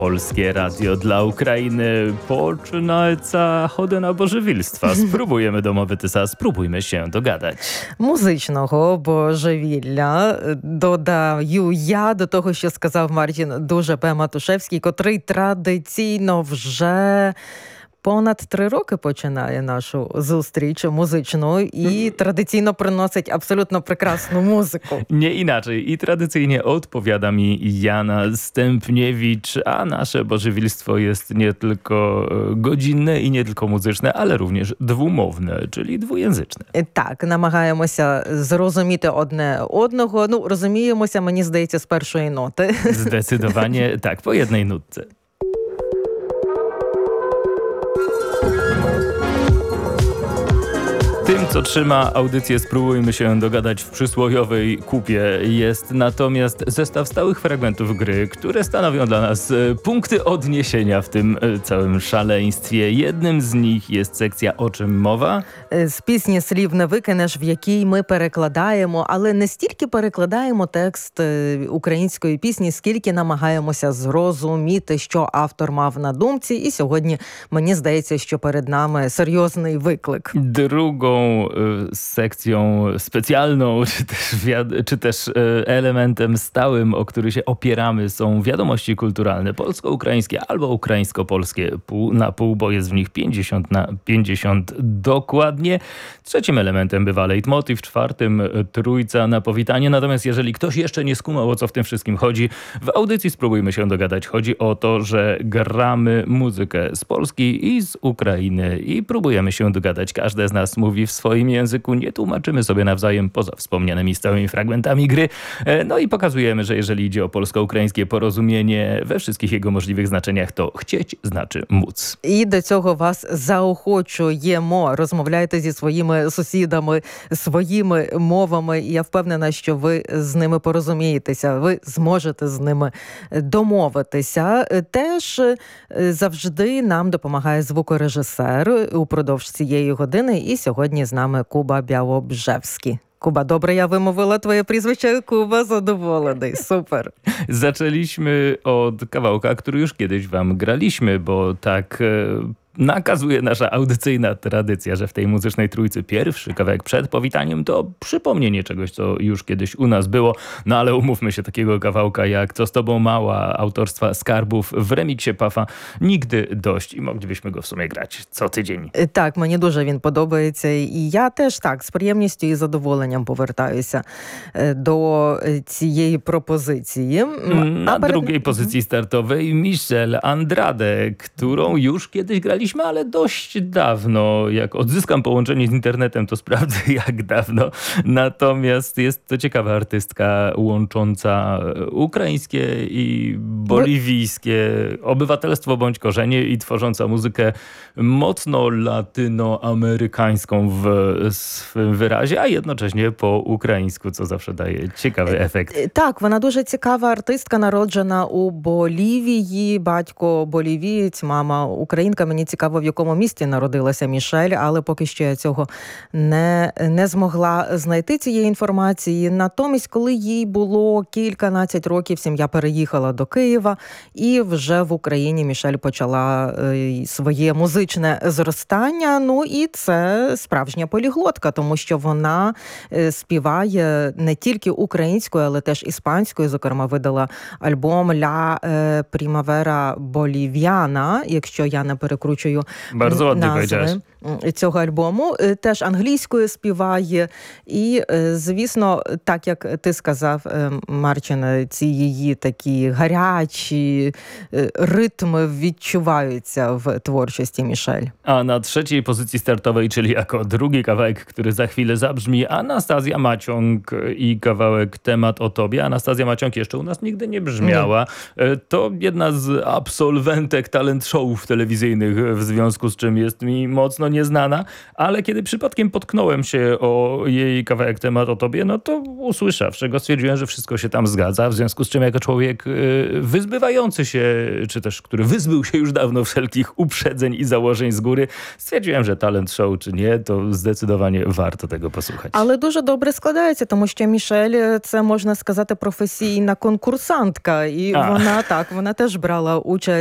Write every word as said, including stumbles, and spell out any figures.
Polskie Radio dla Ukrainy починається година божевільства. Спробуємо домовитися, спробуйmy się dogadać. Музичного божевілля додаю я до того, що сказав Мартін дуже П. Матушевський, котрий традиційно вже понад три роки починає нашу зустріч музичну і традиційно приносить абсолютно прекрасну музику. Nie inaczej. I tradycyjnie odpowiada mi Jana Stępniewicz, a nasze bożywilstwo jest nie tylko godzinne i nie tylko muzyczne, ale również dwumowne, czyli dwujęzyczne. Так, намагаємося зрозуміти одне одного. Ну, розуміємося, мені здається, з першої ноти. Zdecydowanie tak, po jednej nutce. Tym, co trzyma audycję Spróbujmy się dogadać w przysłowiowej kupie, jest natomiast zestaw stałych fragmentów gry, które stanowią dla nas punkty odniesienia w tym całym szaleństwie. Jednym z nich jest sekcja «О чим мова?». З пісні «Слів не викинеш», в якій ми перекладаємо, але не стільки перекладаємо текст української пісні, скільки намагаємося зрозуміти, що автор мав на думці. І сьогодні, мені здається, що перед нами серйозний виклик. Drugą sekcją specjalną, czy też, wiad- czy też elementem stałym, o który się opieramy, są wiadomości kulturalne polsko-ukraińskie albo ukraińsko-polskie pół na pół, bo jest w nich pięćdziesiąt na pięćdziesiąt dokładnie. Trzecim elementem bywa leitmotiv, czwartym trójca na powitanie. Natomiast jeżeli ktoś jeszcze nie skumał, o co w tym wszystkim chodzi, w audycji Spróbujmy się dogadać. Chodzi o to, że gramy muzykę z Polski i z Ukrainy i próbujemy się dogadać. Każde z nas mówi w swoim języku, nie tłumaczymy sobie nawzajem poza wspomnianymi stałymi fragmentami gry. No i pokazujemy, że jeżeli idzie o polsko-ukraińskie porozumienie we wszystkich jego możliwych znaczeniach, to chcieć znaczy móc. І до цього вас заохочуємо. Розмовляйте зі своїми сусідами, своїми мовами. І я впевнена, що ви з ними порозумієтеся, ви зможете з ними домовитися. Теж завжди нам допомагає звукорежисер упродовж цієї години. І сьогодні з нами Kuba Białobrzewski. Kuba, dobre ja wymówила twoje przyzwicze. Kuba, zadowolony. Super. Zaczęliśmy od kawałka, który już kiedyś wam graliśmy, bo tak nakazuje nasza audycyjna tradycja, że w tej muzycznej trójcy pierwszy kawałek przed powitaniem to przypomnienie czegoś, co już kiedyś u nas było. No ale umówmy się, takiego kawałka jak Co z tobą mała, autorstwa Skarbów w remiksie Pafa nigdy dość i moglibyśmy go w sumie grać co tydzień. Так, мені дуже він подобається. І я теж так, з приємністю і задоволенням повертаюся до цієї пропозиції. Na перед... drugiej pozycji startowej Michelle Andrade, którą już kiedyś graliśmy, ale dość dawno. Jak odzyskam połączenie z internetem, to sprawdzę jak dawno. Natomiast jest to ciekawa artystka łącząca ukraińskie i boliwijskie obywatelstwo bądź korzenie i tworząca muzykę mocno latynoamerykańską w swym wyrazie, a jednocześnie po ukraińsku, co zawsze daje ciekawy efekt. Так, вона дуже цікава артистка, народжена у Болівії, батько болівієць, мама українка. Мені цікаво, в якому місті народилася Мішель, але поки що я цього не, не змогла знайти цієї інформації. Натомість, коли їй було кільканадцять років, сім'я переїхала до Києва, і вже в Україні Мішель почала е, своє музичне зростання. Ну і це справжня поліглотка, тому що вона е, співає не тільки українською, але теж іспанською. Зокрема, видала альбом «Ля е, Примавера Болів'яна», якщо я не перекручую Bardzo ładnie назви powiedziałeś. цього альбому. Теж англійською співає. І, звісно, так як ти сказав, Марчин, ці її такі гарячі rytmy відчуваються в творчості Мішель. A na trzeciej pozycji startowej, czyli jako drugi kawałek, który za chwilę zabrzmi, Anastazja Maciąg i kawałek Temat o tobie. Anastazja Maciąg jeszcze u nas nigdy nie brzmiała. Nie. To jedna z absolwentek talent showów telewizyjnych, w związku z czym jest mi mocno nieznana, ale kiedy przypadkiem potknąłem się o jej kawałek Temat o tobie, no to usłyszawszy go stwierdziłem, że wszystko się tam zgadza, w związku z czym jako człowiek wyzbywający się, czy też który wyzbył się już dawno wszelkich uprzedzeń i założeń z góry, stwierdziłem, że talent show czy nie, to zdecydowanie warto tego posłuchać. Але дуже добре складається, тому що Мішель, це, можна сказати, професійна конкурсантка. І А. вона, так, вона теж брала участь